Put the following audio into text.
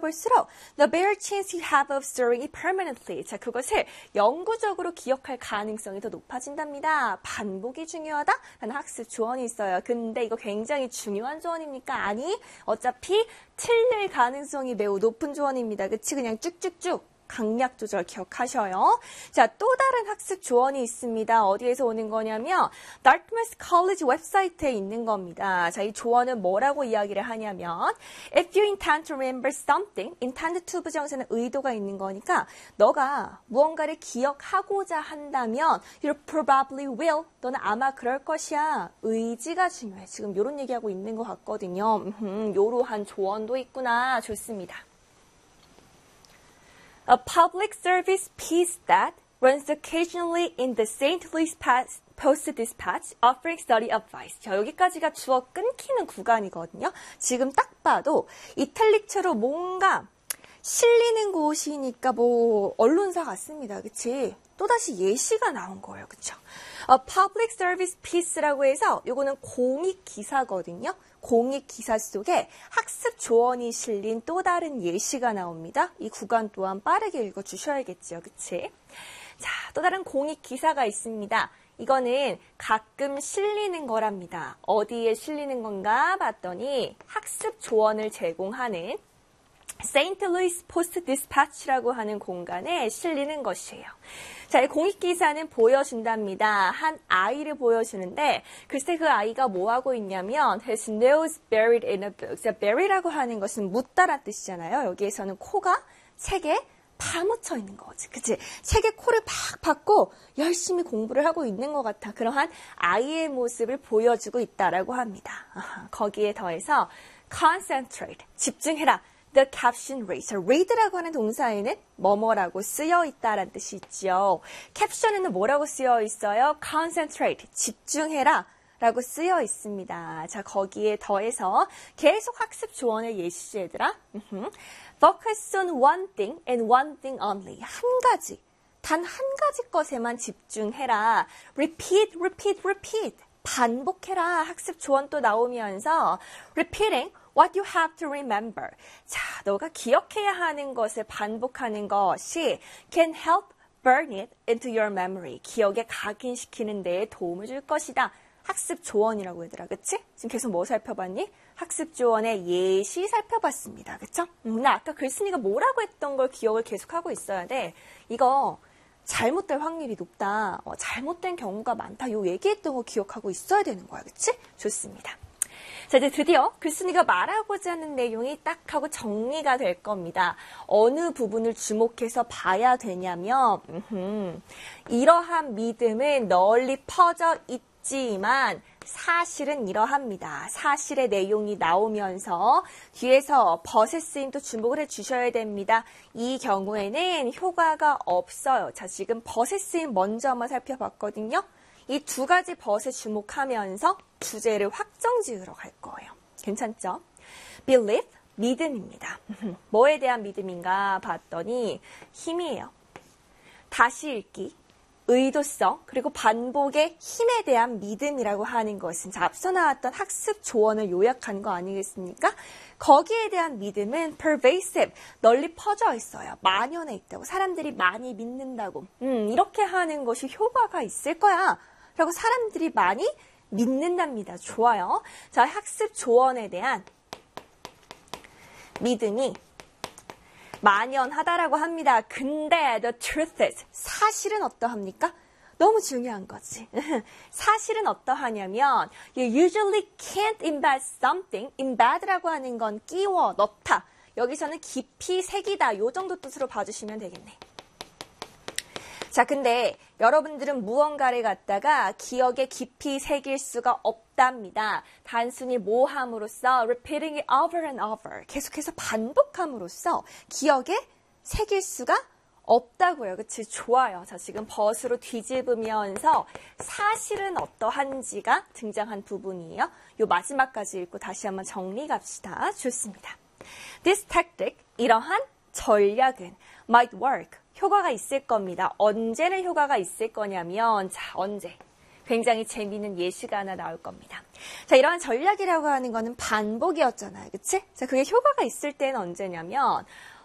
볼수록 the better chance you have of storing it permanently. 자, 그것을 영구적으로 기억할 가능성이 더 높아진답니다. 반복이 중요하다? 라는 학습 조언이 있어요. 근데 이거 굉장히 중요한 조언입니까? 아니, 어차피 틀릴 가능성이 매우 높은 조언입니다. 그치? 그냥 쭉쭉쭉. 강약 조절 기억하셔요. 자, 또 다른 학습 조언이 있습니다. 어디에서 오는 거냐면 Dartmouth College 웹사이트에 있는 겁니다. 자, 이 조언은 뭐라고 이야기를 하냐면 If you intend to remember something, intend to 부정사는 의도가 있는 거니까 너가 무언가를 기억하고자 한다면 you probably will, 너는 아마 그럴 것이야. 의지가 중요해. 지금 이런 얘기하고 있는 것 같거든요. 요러한 조언도 있구나. 좋습니다. A public service piece that runs occasionally in the St. Louis Post-Dispatch offering study advice. 자, 여기까지가 주어 끊기는 구간이거든요. 지금 딱 봐도 이탈릭체로 뭔가 실리는 곳이니까 뭐 언론사 같습니다. 그치? 또다시 예시가 나온 거예요. 그쵸? Public Service Piece라고 해서 요거는 공익 기사거든요. 공익 기사 속에 학습 조언이 실린 또 다른 예시가 나옵니다. 이 구간 또한 빠르게 읽어주셔야겠죠. 그치? 자, 또 다른 공익 기사가 있습니다. 이거는 가끔 실리는 거랍니다. 어디에 실리는 건가 봤더니 학습 조언을 제공하는 St. Louis Post-Dispatch라고 하는 공간에 실리는 것이에요. 자, 이 공익기사는 보여준답니다. 한 아이를 보여주는데 글쎄 그 아이가 뭐하고 있냐면 His nose buried in a book. 자, bury라고 하는 것은 묻다란 뜻이잖아요. 여기에서는 코가 책에 파묻혀 있는 거지. 그치? 책에 코를 팍 박고 열심히 공부를 하고 있는 것 같아. 그러한 아이의 모습을 보여주고 있다라고 합니다. 거기에 더해서 concentrate, 집중해라. The caption read. 자, read라고 하는 동사에는 뭐뭐라고 쓰여 있다라는 뜻이 있죠. 캡션에는 뭐라고 쓰여 있어요? concentrate, 집중해라 라고 쓰여 있습니다. 자, 거기에 더해서 계속 학습 조언의 예시죠, 얘들아. Focus on one thing and one thing only. 한 가지, 단 한 가지 것에만 집중해라. Repeat, repeat, repeat. 반복해라. 학습 조언 또 나오면서 repeating what you have to remember. 자, 너가 기억해야 하는 것을 반복하는 것이 can help burn it into your memory. 기억에 각인시키는 데에 도움을 줄 것이다. 학습 조언이라고 얘들아. 그치? 지금 계속 뭐 살펴봤니? 학습 조언의 예시 살펴봤습니다. 그쵸? 나 아까 글쓴이가 뭐라고 했던 걸 기억을 계속하고 있어야 돼. 이거 잘못될 확률이 높다. 잘못된 경우가 많다. 요 얘기했던 거 기억하고 있어야 되는 거야. 그치? 좋습니다. 자, 이제 드디어 글쓴이가 말하고자 하는 내용이 딱 하고 정리가 될 겁니다. 어느 부분을 주목해서 봐야 되냐면 이러한 믿음은 널리 퍼져 있지만 사실은 이러합니다. 사실의 내용이 나오면서 뒤에서 벗의 쓰임도 주목을 해주셔야 됩니다. 이 경우에는 효과가 없어요. 자, 지금 벗의 쓰임 먼저 한번 살펴봤거든요. 이 두 가지 벗에 주목하면서 주제를 확정 지으러 갈 거예요. 괜찮죠? Belief, 믿음입니다. 뭐에 대한 믿음인가 봤더니 힘이에요. 다시 읽기, 의도성, 그리고 반복의 힘에 대한 믿음이라고 하는 것은 자, 앞서 나왔던 학습 조언을 요약한 거 아니겠습니까? 거기에 대한 믿음은 pervasive, 널리 퍼져 있어요. 만연해 있다고. 사람들이 많이 믿는다고. 이렇게 하는 것이 효과가 있을 거야. 라고 사람들이 많이 믿는답니다. 좋아요. 자, 학습 조언에 대한 믿음이 만연하다라고 합니다. 근데 the truth is, 사실은 어떠합니까? 너무 중요한 거지. 사실은 어떠하냐면 you usually can't embed something. embed라고 하는 건 끼워 넣다. 여기서는 깊이 새기다. 요 정도 뜻으로 봐주시면 되겠네. 자, 근데 여러분들은 무언가를 갖다가 기억에 깊이 새길 수가 없답니다. 단순히 모함으로써 repeating it over and over, 계속해서 반복함으로써 기억에 새길 수가 없다고요. 그치? 좋아요. 자, 지금 벗으로 뒤집으면서 사실은 어떠한지가 등장한 부분이에요. 요 마지막까지 읽고 다시 한번 정리 갑시다. 좋습니다. This tactic, 이러한 전략은 might work, 효과가 있을 겁니다. 언제는 효과가 있을 거냐면, 자, 언제? 굉장히 재미있는 예시가 하나 나올 겁니다. 자, 이러한 전략이라고 하는 거는 반복이었잖아요. 그치? 자, 그게 효과가 있을 때는 언제냐면